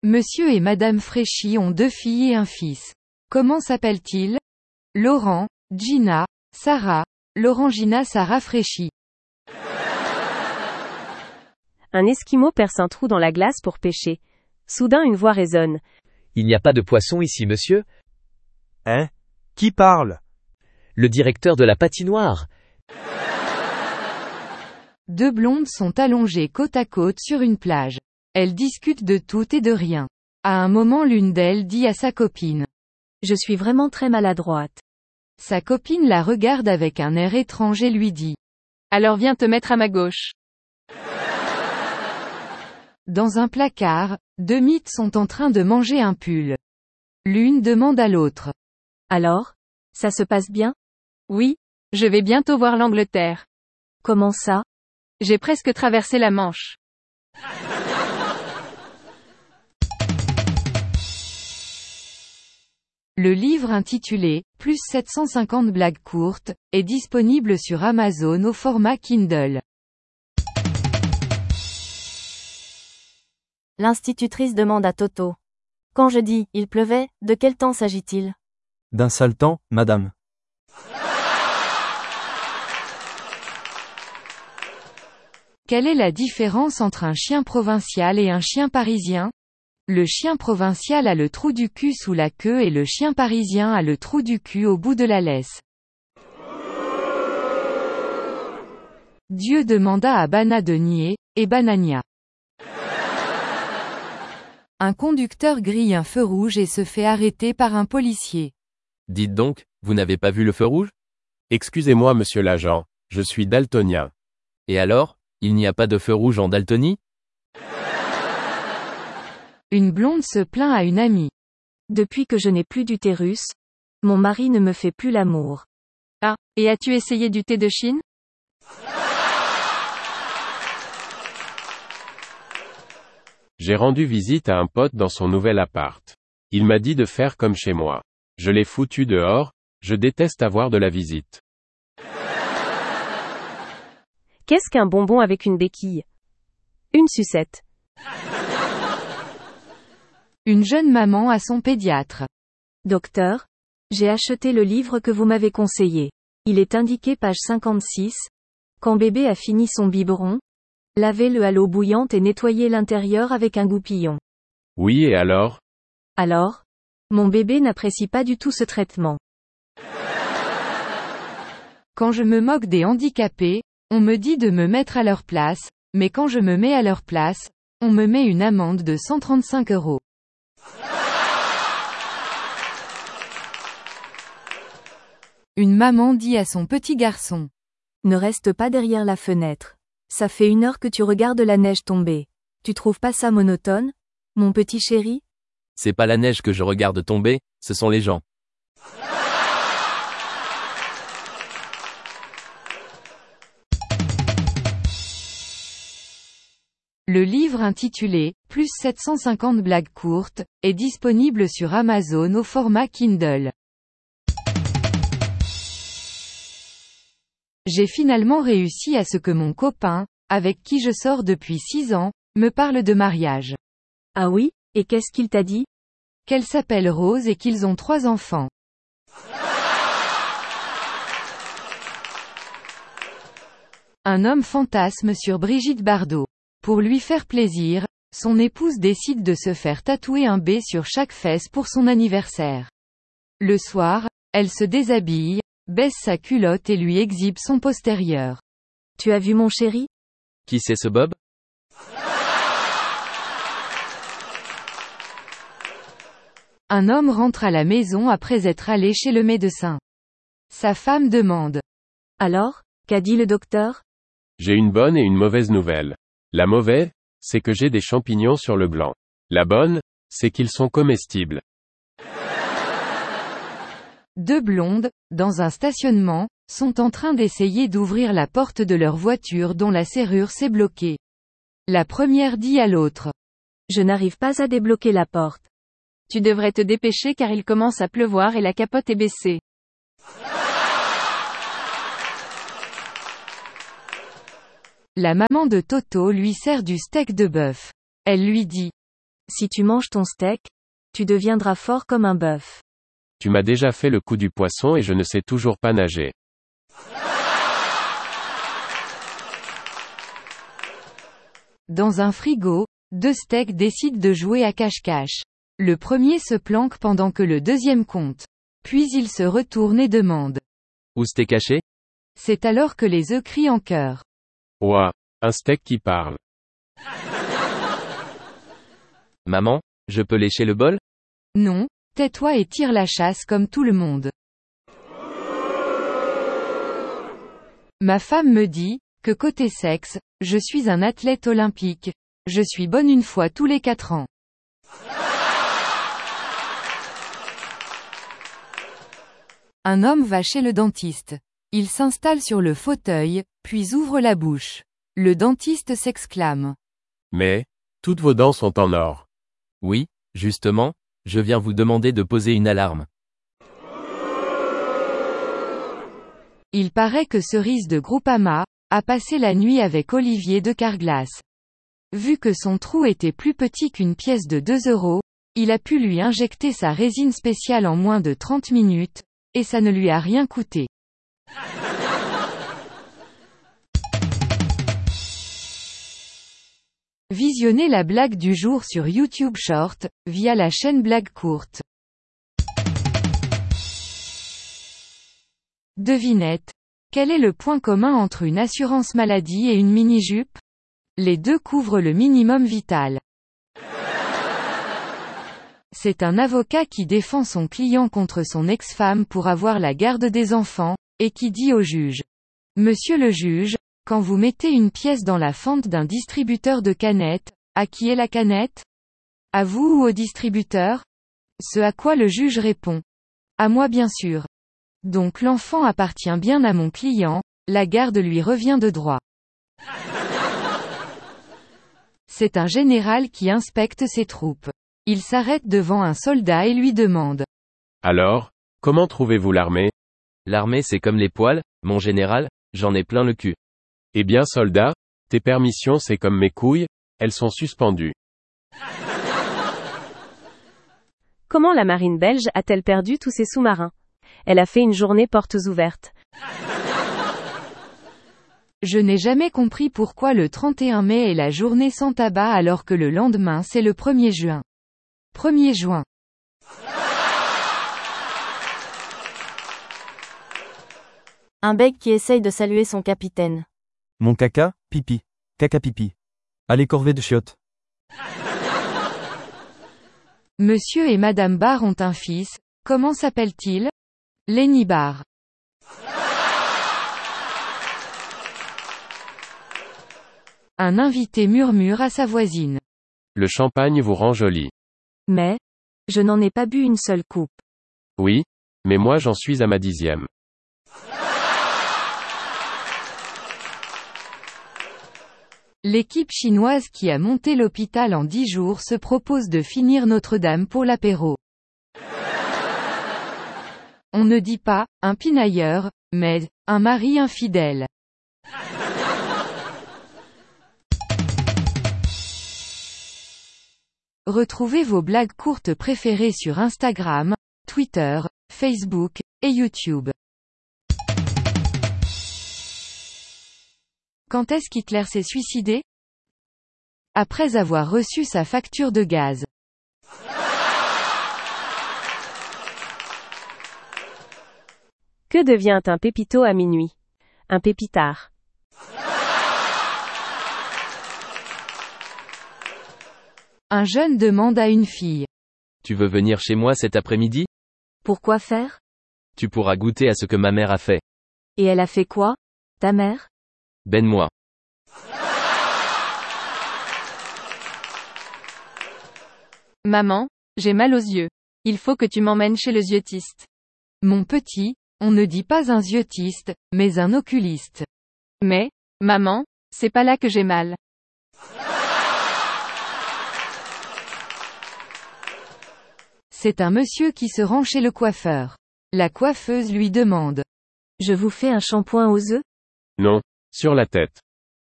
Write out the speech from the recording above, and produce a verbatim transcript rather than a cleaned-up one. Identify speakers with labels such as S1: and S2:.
S1: Monsieur et Madame Fréchy ont deux filles et un fils. Comment s'appellent-ils? Laurent, Gina, Sarah, Laurent-Gina Sarah Fréchy.
S2: Un Esquimau perce un trou dans la glace pour pêcher. Soudain une voix résonne.
S3: Il n'y a pas de poisson ici, monsieur?
S4: Hein? Qui parle?
S3: Le directeur de la patinoire.
S1: Deux blondes sont allongées côte à côte sur une plage. Elles discutent de tout et de rien. À un moment, l'une d'elles dit à sa copine.
S2: Je suis vraiment très maladroite.
S1: Sa copine la regarde avec un air étrange et lui dit.
S5: Alors viens te mettre à ma gauche.
S1: Dans un placard, deux mythes sont en train de manger un pull. L'une demande à l'autre.
S2: Alors? Ça se passe bien?
S5: Oui, je vais bientôt voir l'Angleterre.
S2: Comment ça?
S5: J'ai presque traversé la Manche.
S1: Le livre intitulé « Plus sept cent cinquante blagues courtes » est disponible sur Amazon au format Kindle.
S2: L'institutrice demande à Toto. Quand je dis « il pleuvait », de quel temps s'agit-il?
S4: D'un sale temps, madame.
S1: Quelle est la différence entre un chien provincial et un chien parisien? Le chien provincial a le trou du cul sous la queue et le chien parisien a le trou du cul au bout de la laisse. Dieu demanda à Bana de nier, et Banania. Un conducteur grille un feu rouge et se fait arrêter par un policier.
S6: Dites donc, vous n'avez pas vu le feu rouge?
S7: Excusez-moi monsieur l'agent, je suis daltonien.
S6: Et alors, il n'y a pas de feu rouge en Daltonie?
S1: Une blonde se plaint à une amie.
S2: Depuis que je n'ai plus d'utérus, mon mari ne me fait plus l'amour.
S5: Ah, et as-tu essayé du thé de Chine?
S7: J'ai rendu visite à un pote dans son nouvel appart. Il m'a dit de faire comme chez moi. Je l'ai foutu dehors, je déteste avoir de la visite.
S2: Qu'est-ce qu'un bonbon avec une béquille? Une sucette.
S1: Une jeune maman à son pédiatre.
S2: Docteur, j'ai acheté le livre que vous m'avez conseillé. Il est indiqué page cinquante-six. Quand bébé a fini son biberon, lavez-le à l'eau bouillante et nettoyez l'intérieur avec un goupillon.
S7: Oui et alors?
S2: Alors? Mon bébé n'apprécie pas du tout ce traitement.
S1: Quand je me moque des handicapés, on me dit de me mettre à leur place, mais quand je me mets à leur place, on me met une amende de cent trente-cinq euros. Une maman dit à son petit garçon.
S2: Ne reste pas derrière la fenêtre. Ça fait une heure que tu regardes la neige tomber. Tu trouves pas ça monotone, mon petit chéri?
S6: C'est pas la neige que je regarde tomber, ce sont les gens.
S1: Le livre intitulé « Plus sept cent cinquante blagues courtes » est disponible sur Amazon au format Kindle. J'ai finalement réussi à ce que mon copain, avec qui je sors depuis six ans, me parle de mariage.
S2: Ah oui? Et qu'est-ce qu'il t'a dit?
S1: Qu'elle s'appelle Rose et qu'ils ont trois enfants. Un homme fantasme sur Brigitte Bardot. Pour lui faire plaisir, son épouse décide de se faire tatouer un B sur chaque fesse pour son anniversaire. Le soir, elle se déshabille, baisse sa culotte et lui exhibe son postérieur.
S2: Tu as vu mon chéri?
S6: Qui c'est ce Bob?
S1: Un homme rentre à la maison après être allé chez le médecin. Sa femme demande.
S2: Alors, qu'a dit le docteur?
S7: J'ai une bonne et une mauvaise nouvelle. La mauvaise, c'est que j'ai des champignons sur le gland. La bonne, c'est qu'ils sont comestibles.
S1: Deux blondes, dans un stationnement, sont en train d'essayer d'ouvrir la porte de leur voiture dont la serrure s'est bloquée. La première dit à l'autre.
S2: Je n'arrive pas à débloquer la porte.
S5: Tu devrais te dépêcher car il commence à pleuvoir et la capote est baissée.
S1: La maman de Toto lui sert du steak de bœuf. Elle lui dit.
S2: Si tu manges ton steak, tu deviendras fort comme un bœuf.
S7: Tu m'as déjà fait le coup du poisson et je ne sais toujours pas nager.
S1: Dans un frigo, deux steaks décident de jouer à cache-cache. Le premier se planque pendant que le deuxième compte. Puis il se retourne et demande.
S6: Où c'était caché?
S1: C'est alors que les œufs crient en chœur.
S7: Ouah, un steak qui parle.
S6: Maman, je peux lécher le bol?
S1: Non, tais-toi et tire la chasse comme tout le monde. Ma femme me dit, que côté sexe, je suis un athlète olympique. Je suis bonne une fois tous les quatre ans. Un homme va chez le dentiste. Il s'installe sur le fauteuil, puis ouvre la bouche. Le dentiste s'exclame.
S7: Mais, toutes vos dents sont en or.
S6: Oui, justement, je viens vous demander de poser une alarme.
S1: Il paraît que Cerise de Groupama a passé la nuit avec Olivier de Carglass. Vu que son trou était plus petit qu'une pièce de deux euros, il a pu lui injecter sa résine spéciale en moins de trente minutes, et ça ne lui a rien coûté. Visionnez la blague du jour sur YouTube Short, via la chaîne Blague Courte. Devinette. Quel est le point commun entre une assurance maladie et une mini-jupe? Les deux couvrent le minimum vital. C'est un avocat qui défend son client contre son ex-femme pour avoir la garde des enfants, et qui dit au juge. Monsieur le juge, quand vous mettez une pièce dans la fente d'un distributeur de canettes, à qui est la canette? À vous ou au distributeur? Ce à quoi le juge répond. À moi bien sûr. Donc l'enfant appartient bien à mon client, la garde lui revient de droit. C'est un général qui inspecte ses troupes. Il s'arrête devant un soldat et lui demande.
S7: Alors, comment trouvez-vous l'armée?
S6: L'armée c'est comme les poils, mon général, j'en ai plein le cul.
S7: Eh bien soldat, tes permissions c'est comme mes couilles, elles sont suspendues.
S2: Comment la marine belge a-t-elle perdu tous ses sous-marins? Elle a fait une journée portes ouvertes.
S1: Je n'ai jamais compris pourquoi le trente et un mai est la journée sans tabac alors que le lendemain c'est le premier juin. premier juin.
S8: Un bec qui essaye de saluer son capitaine.
S4: Mon caca, pipi. Caca pipi. Allez corvée de chiottes.
S1: Monsieur et Madame Barr ont un fils, comment s'appelle-t-il? Lenny Barr. Un invité murmure à sa voisine.
S7: Le champagne vous rend jolie.
S2: Mais, je n'en ai pas bu une seule coupe.
S7: Oui, mais moi j'en suis à ma dixième.
S1: L'équipe chinoise qui a monté l'hôpital en dix jours se propose de finir Notre-Dame pour l'apéro. On ne dit pas, un pinailleur, mais, un mari infidèle. Retrouvez vos blagues courtes préférées sur Instagram, Twitter, Facebook, et YouTube. Quand est-ce qu'Hitler s'est suicidé? Après avoir reçu sa facture de gaz.
S2: Que devient un pépito à minuit? Un pépitard.
S1: Un jeune demande à une fille.
S6: Tu veux venir chez moi cet après-midi?
S2: Pourquoi faire?
S6: Tu pourras goûter à ce que ma mère a fait.
S2: Et elle a fait quoi? Ta mère?
S6: Ben-moi.
S5: Maman, j'ai mal aux yeux. Il faut que tu m'emmènes chez le yeux-tiste.
S1: Mon petit, on ne dit pas un yeux-tiste, mais un oculiste.
S5: Mais, maman, c'est pas là que j'ai mal.
S1: C'est un monsieur qui se rend chez le coiffeur. La coiffeuse lui demande.
S2: Je vous fais un shampoing aux œufs?
S7: Non, sur la tête.